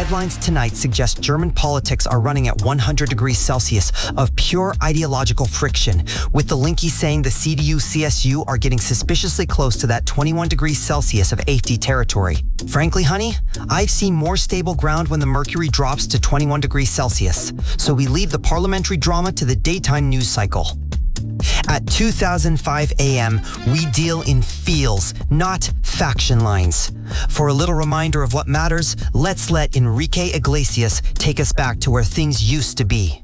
headlines tonight suggest German politics are running at 100 degrees Celsius of pure ideological friction, with the Linke saying the CDU-CSU are getting suspiciously close to that 21 degrees Celsius of AfD territory. Frankly, honey, I've seen more stable ground when the mercury drops to 21 degrees Celsius, so we leave the parliamentary drama to the daytime news cycle. At 2005 AM, we deal in feels, not faction lines. For a little reminder of what matters, let's let Enrique Iglesias take us back to where things used to be.